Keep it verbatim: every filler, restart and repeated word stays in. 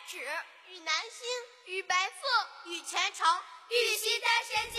指， 玉南星， 玉白凤， 玉前程， 玉溪丹山